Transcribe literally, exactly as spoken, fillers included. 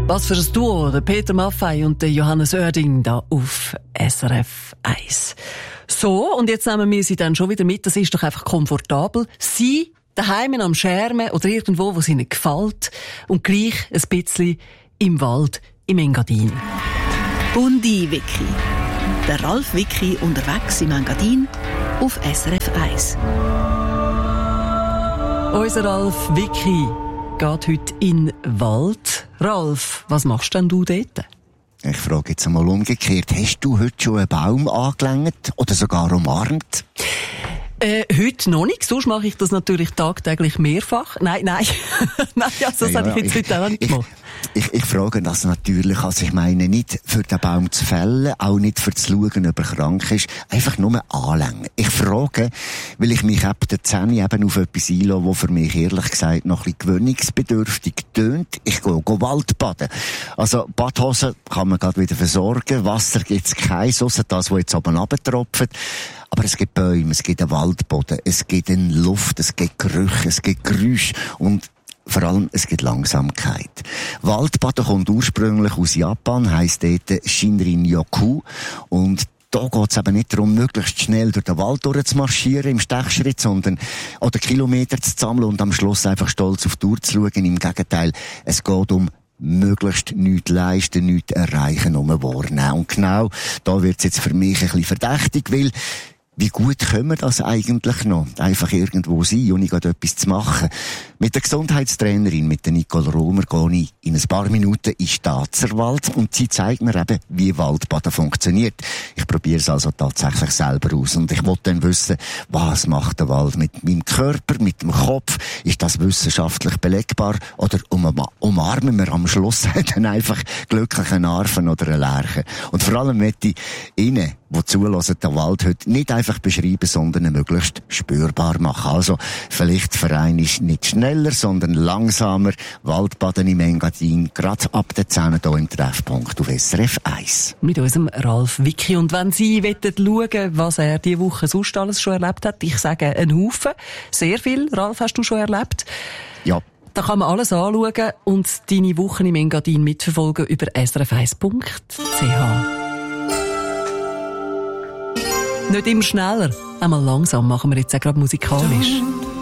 Was für ein Duo, der Peter Maffay und der Johannes Oerding da auf S R F eins. So, und jetzt nehmen wir sie dann schon wieder mit. Das ist doch einfach komfortabel. Sie daheim am Schermen oder irgendwo, wo es ihnen gefällt. Und gleich ein bisschen im Wald, im Engadin. Bundi-Wiki. Der Ralf Wiki unterwegs im Engadin auf S R F eins. Unser Ralf Wiki geht heute in den Wald. Ralf, was machst denn du dort? Ich frage jetzt einmal umgekehrt. Hast du heute schon einen Baum angelenkt oder sogar umarmt? Äh, heute noch nicht. Sonst mache ich das natürlich tagtäglich mehrfach. Nein, nein. nein, also das ja, habe ich jetzt ich, heute auch nicht gemacht. Ich, ich, ich frage das natürlich, also ich meine nicht für den Baum zu fällen, auch nicht für zu schauen, ob er krank ist, einfach nur anlängen. Ich frage, weil ich mich ab der Zähne eben auf etwas einlasse, das für mich ehrlich gesagt noch ein bisschen gewöhnungsbedürftig tönt. Ich gehe, gehe Waldbaden. Also Badhosen kann man gerade wieder versorgen, Wasser gibt's keins, ausser das, was jetzt oben runtertropft. Aber es gibt Bäume, es gibt einen Waldboden, es gibt eine Luft, es gibt Gerüche, es gibt Geräusche und vor allem, es gibt Langsamkeit. Waldbaden kommt ursprünglich aus Japan, heisst dort Shinrin-yoku. Und da geht es eben nicht darum, möglichst schnell durch den Wald durchzumarschieren im Stechschritt, sondern oder Kilometer zu sammeln und am Schluss einfach stolz auf die Uhr zu schauen. Im Gegenteil, es geht um möglichst nichts leisten, nichts erreichen, nur wahrnehmen. Und genau da wird es jetzt für mich ein bisschen verdächtig, weil wie gut können wir das eigentlich noch? Einfach irgendwo sein und nicht etwas zu machen. Mit der Gesundheitstrainerin, mit der Nicole Romer, gehe ich in ein paar Minuten in den Staatserwald und sie zeigt mir eben, wie Waldbaden funktioniert. Ich probiere es also tatsächlich selber aus und ich wollte dann wissen, was macht der Wald mit meinem Körper, mit dem Kopf? Ist das wissenschaftlich belegbar? Oder umarmen wir am Schluss dann einfach glücklichen Arfen oder eine Lerche? Und vor allem möchte ich Ihnen, die zulassen, den Wald heute nicht einfach beschreiben, sondern möglichst spürbar machen. Also, vielleicht für einen ist nicht schneller, sondern langsamer. Waldbaden im Engadin, gerade ab der zehn hier im Treffpunkt auf S R F eins. Mit unserem Ralf Wiki. Und wenn Sie schauen, was er diese Woche sonst alles schon erlebt hat, ich sage einen Haufen, sehr viel. Ralf, hast du schon erlebt? Ja. Da kann man alles anschauen und deine Wochen im Engadin mitverfolgen über s r f eins punkt c h. Nicht immer schneller, einmal langsam machen wir jetzt auch gerade musikalisch.